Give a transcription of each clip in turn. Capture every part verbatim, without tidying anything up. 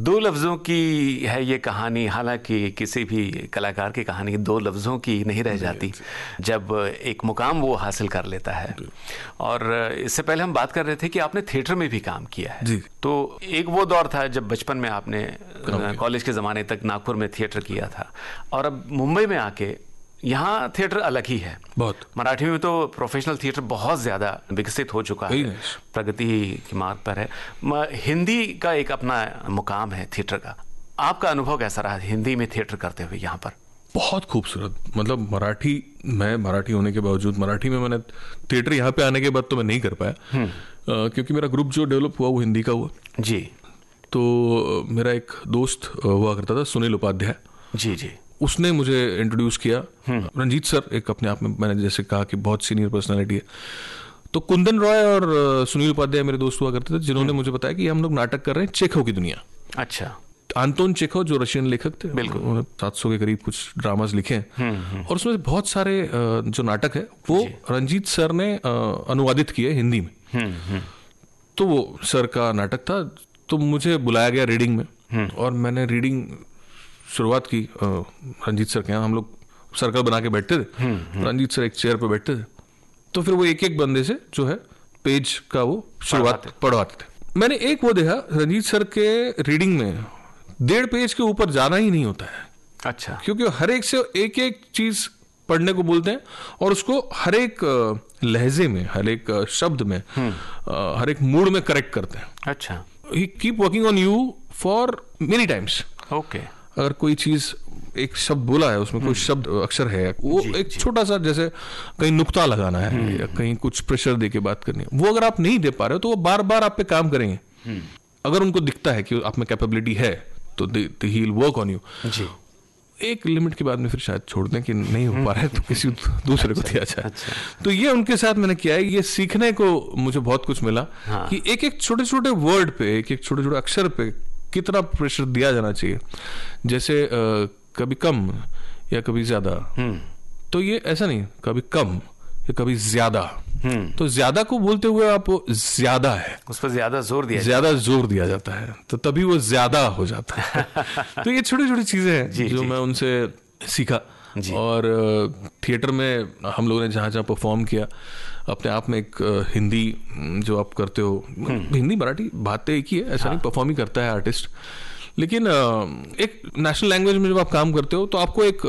दो लफ्ज़ों की है ये कहानी, हालांकि किसी भी कलाकार की कहानी दो लफ्ज़ों की नहीं रह जाती जब एक मुकाम वो हासिल कर लेता है। और इससे पहले हम बात कर रहे थे कि आपने थिएटर में भी काम किया है जी। तो एक वो दौर था जब बचपन में आपने कॉलेज के ज़माने तक नागपुर में थिएटर किया था, और अब मुंबई में आके यहाँ थिएटर अलग ही है बहुत। मराठी में तो प्रोफेशनल थिएटर बहुत ज़्यादा विकसित हो चुका है, प्रगति के मार्ग पर है। हिंदी का एक अपना मुकाम है थिएटर का। आपका अनुभव कैसा रहा हिंदी में थिएटर करते हुए यहाँ पर? बहुत खूबसूरत। मतलब मराठी, मैं मराठी होने के बावजूद मराठी में मैंने थिएटर यहाँ पे आने के बाद तो मैं नहीं कर पाया, क्योंकि मेरा ग्रुप जो डेवलप हुआ वो हिंदी का हुआ जी। तो मेरा एक दोस्त हुआ करता था सुनील उपाध्याय जी जी, उसने मुझे इंट्रोड्यूस किया। रंजीत सर एक अपने आप में, मैंने जैसे कहा कि बहुत सीनियर पर्सनालिटी है, तो कुंदन रॉय और सुनील उपाध्याय मेरे दोस्त हुआ करते थे जिन्होंने मुझे बताया कि हम लोग नाटक कर रहे हैं चेखव की दुनिया। अच्छा। आंतोन चेखव जो रशियन लेखक थे, बिल्कुल, उन्होंने सात सौ के करीब कुछ ड्रामास लिखे हैं और उसमें बहुत सारे जो नाटक है वो रंजीत सर ने अनुवादित किए हिंदी में। तो वो सर का नाटक था, तो मुझे बुलाया गया रीडिंग में और मैंने रीडिंग शुरुआत की। रंजीत सर के यहाँ हम लोग सर्कल बना के बैठते थे, रंजीत सर एक चेयर पे बैठते थे, तो फिर वो एक एक बंदे से जो है पेज का वो शुरुआत पढ़वाते थे। मैंने एक वो देखा रंजीत सर के रीडिंग में डेढ़ पेज के ऊपर जाना ही नहीं होता है। अच्छा। क्योंकि हर एक से एक एक चीज पढ़ने को बोलते हैं और उसको हर एक लहजे में, हर एक शब्द में, हर एक मूड में करेक्ट करते हैं। अच्छा। ही keep working on you for many times. Okay. अगर कोई चीज एक शब्द बोला है, उसमें कोई शब्द अक्षर है, वो जी, एक छोटा सा, जैसे कहीं नुक्ता लगाना है या कहीं कुछ प्रेशर दे के बात करनी है, वो अगर आप नहीं दे पा रहे हो तो वो बार बार आप पे काम करेंगे। अगर उनको दिखता है कि आप में कैपेबिलिटी है तो he will work on you. एक लिमिट के बाद में फिर शायद छोड़ दें कि नहीं हो पा रहा है तो किसी दूसरे को दिया जाए। अच्छा। तो ये उनके साथ मैंने किया है। ये सीखने को मुझे बहुत कुछ मिला। हाँ। कि एक एक छोटे छोटे वर्ड पे, एक एक छोटे छोटे अक्षर पे कितना प्रेशर दिया जाना चाहिए। जैसे आ, कभी कम या कभी ज्यादा, तो ये ऐसा नहीं, कभी कम या कभी ज्यादा, तो ज्यादा को बोलते हुए आप ज्यादा है, उस पर ज्यादा जोर दिया ज्यादा जोर दिया जाता है, तो तभी वो ज्यादा हो जाता है। तो ये छोटी छोटी चीजें हैं जो जी. मैं उनसे सीखा। और थिएटर में हम लोगों ने जहाँ जहाँ परफॉर्म किया, अपने आप में एक हिंदी जो आप करते हो, हिंदी मराठी बातें एक ही है, ऐसा हाँ. नहीं, परफॉर्म ही करता है आर्टिस्ट, लेकिन एक नेशनल लैंग्वेज में जब आप काम करते हो तो आपको एक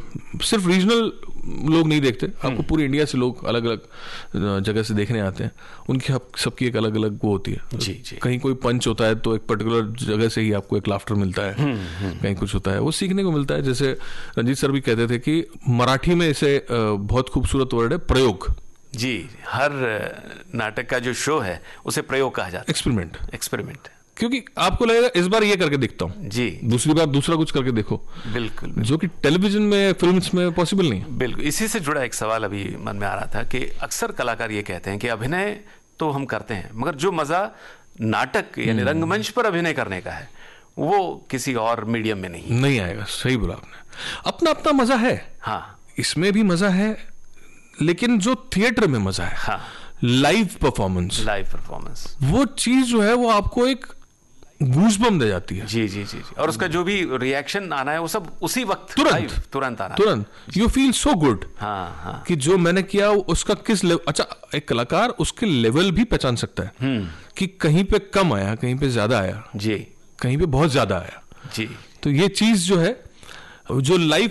सिर्फ रीजनल लोग नहीं देखते, आपको पूरे इंडिया से लोग अलग अलग जगह से देखने आते हैं। उनकी सबकी एक अलग अलग वो होती है। जी, जी। कहीं कोई पंच होता है तो एक पर्टिकुलर जगह से ही आपको एक लाफ्टर मिलता है, कहीं कुछ होता है, वो सीखने को मिलता है। जैसे रंजीत सर भी कहते थे कि मराठी में इसे बहुत खूबसूरत वर्ड है प्रयोग। जी, हर नाटक का जो शो है उसे प्रयोग कहा जाता है, एक्सपेरिमेंट। एक्सपेरिमेंट क्योंकि आपको लगेगा इस बार ये करके दिखता हूँ जी, दूसरी बार दूसरा कुछ करके देखो। बिल्कुल, जो कि टेलीविजन में, फिल्म्स में पॉसिबल नहीं। बिल्कुल। इसी से जुड़ा एक सवाल अभी मन में आ रहा था कि अक्सर कलाकार ये कहते हैं कि अभिनय तो हम करते हैं, मगर जो मजा नाटक यानी रंगमंच पर अभिनय करने का है वो किसी और मीडियम में नहीं नहीं आएगा। सही बोला आपने। अपना अपना मजा है, हाँ, इसमें भी मजा है, लेकिन जो थिएटर में मजा है, हाँ, लाइव परफॉर्मेंस, लाइव परफॉर्मेंस, वो चीज जो है वो आपको एक गूज़बम्प दे जाती है। जी जी जी, और उसका जो भी रिएक्शन आना है वो सब उसी वक्त तुरंत तुरंत आना, तुरंत। यू फील सो गुड हाँ हाँ कि जो मैंने किया उसका किस लेवल। अच्छा, एक कलाकार उसके लेवल भी पहचान सकता है कि कहीं पे कम आया, कहीं पे ज्यादा आया जी, कहीं पे बहुत ज्यादा आया जी। तो ये चीज जो है, जो लाइव